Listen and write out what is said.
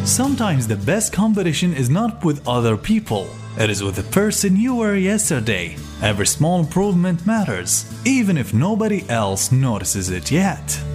Sometimes the best competition is not with other people. It is with the person you were yesterday. Every small improvement matters, even if nobody else notices it yet.